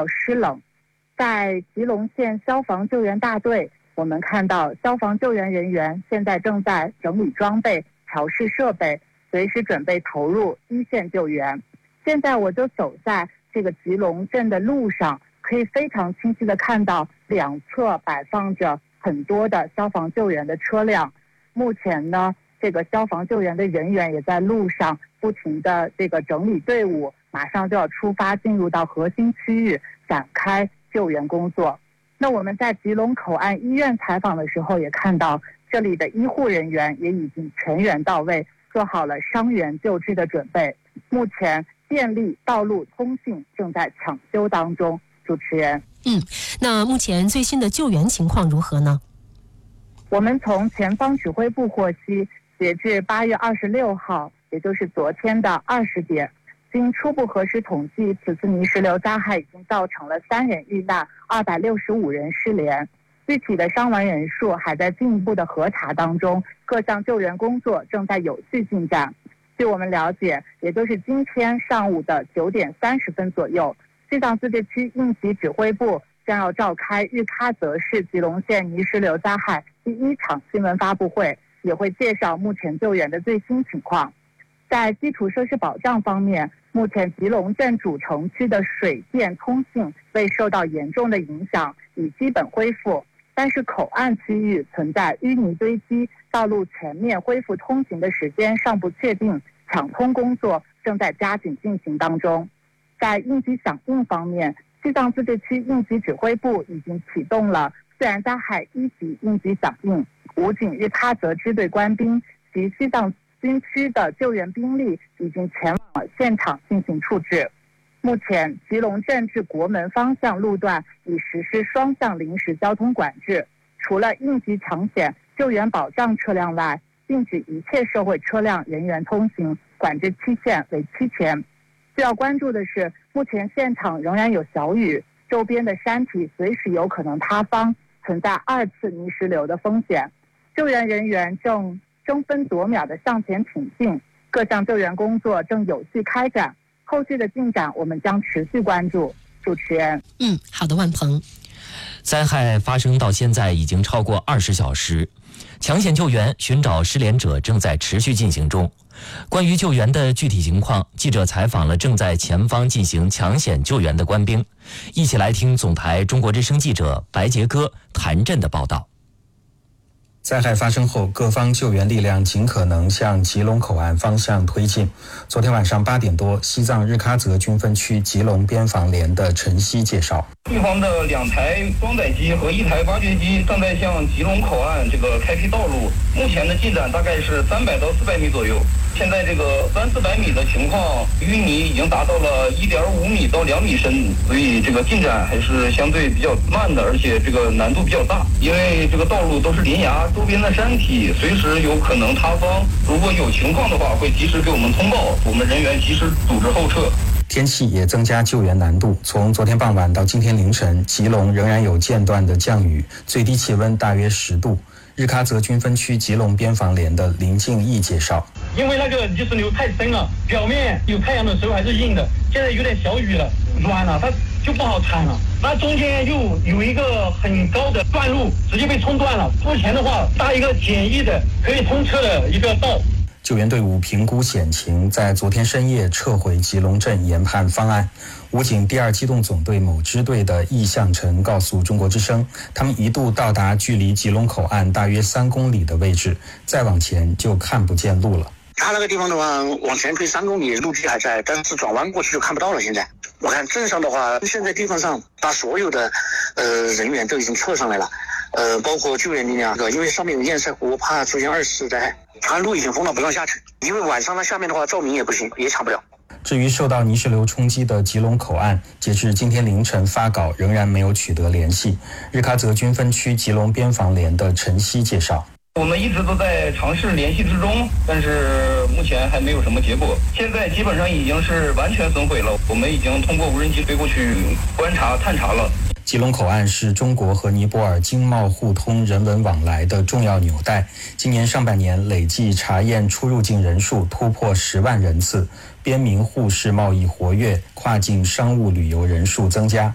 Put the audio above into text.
湿冷。在吉隆县消防救援大队，我们看到消防救援人员现在正在整理装备、调试设备，随时准备投入一线救援。现在我就走在这个吉隆镇的路上，可以非常清晰地看到两侧摆放着很多的消防救援的车辆。目前呢，这个消防救援的人员也在路上不停地这个整理队伍，马上就要出发进入到核心区域展开救援工作。那我们在吉隆口岸医院采访的时候也看到，这里的医护人员也已经全员到位，做好了伤员救治的准备。目前电力、道路通信正在抢修当中。主持人， 那目前最新的救援情况如何呢？ 我们从前方指挥部获悉，截至8月26号，也就是昨天的20点，经初步核实统计，此次泥石流灾害已经造成了3人遇难，265人失联。具体的伤亡人数还在进一步的核查当中，各项救援工作正在有序进展。据我们了解，也就是今天上午的9点30分左右，西藏自治区应急指挥部将要召开日喀则市吉隆县泥石流灾害第1场新闻发布会，也会介绍目前救援的最新情况。在基础设施保障方面，目前吉隆镇主城区的水电通信未受到严重的影响，已基本恢复，但是口岸区域存在淤泥堆积，道路全面恢复通行的时间尚不确定，抢通工作正在加紧进行当中。在应急响应方面，西藏自治区应急指挥部已经启动了自然灾害1级应急响应，武警日喀则支队官兵及西藏军区的救援兵力已经前往现场进行处置。目前，吉隆镇至国门方向路段已实施双向临时交通管制，除了应急抢险、救援保障车辆外，禁止一切社会车辆人员通行，管制期限为7天。需要关注的是，目前现场仍然有小雨，周边的山体随时有可能塌方，存在2次泥石流的风险。救援人员正争分夺秒地向前挺进，各项救援工作正有序开展，后续的进展我们将持续关注。主持人， 好的，万鹏。 灾害发生到现在已经超过20小时，抢险救援、寻找失联者正在持续进行中。关于救援的具体情况，记者采访了正在前方进行抢险救援的官兵，一起来听总台中国之声记者白杰哥、谭震的报道。 灾害发生后，各方救援力量尽可能向吉隆口岸方向推进。昨天晚上8点多，西藏日喀则军分区吉隆边防连的陈曦介绍， 地方的2台装载机和1台挖掘机正在向吉隆口岸开辟道路，目前的进展大概是300到400米左右。现在这个300-400米的情况，淤泥已经达到了1.5米到2米深，所以这个进展还是相对比较慢的，而且这个难度比较大，因为这个道路都是林崖，周边的山体随时有可能塌方，如果有情况的话会及时给我们通报，我们人员及时组织后撤。 天气也增加救援难度，从昨天傍晚到今天凌晨，吉隆仍然有间断的降雨，最低气温大约10度。日喀则军分区吉隆边防连的林敬义介绍， 因为那个泥石流太深了，表面有太阳的时候还是硬的，现在有点小雨了，软了，它就不好铲了。那中间又有一个很高的断路，直接被冲断了。目前的话，搭一个简易的可以通车的一个道。 救援队伍评估险情，在昨天深夜撤回吉隆镇研判方案。武警第2机动总队某支队的易向晨告诉中国之声，他们一度到达距离吉隆口岸大约3公里的位置，再往前就看不见路了。 他那个地方的话，往前推3公里，路基还在，但是转弯过去就看不到了。现在我看镇上的话，现在地方上把所有的人员都已经撤上来了，包括救援力量，因为上面有堰塞湖，怕出现2次灾害，全路已经封了，不让下去。因为晚上呢，下面的话照明也不行，也抢不了。 至于受到泥石流冲击的吉隆口岸，截至今天凌晨发稿仍然没有取得联系。日喀则军分区吉隆边防连的陈曦介绍， 我们一直都在尝试联系之中，但是目前还没有什么结果。现在基本上已经是完全损毁了，我们已经通过无人机飞过去观察探查了。 吉隆口岸是中国和尼泊尔经贸互通、人文往来的重要纽带。今年上半年累计查验出入境人数突破10万人次，边民互市贸易活跃，跨境商务旅游人数增加。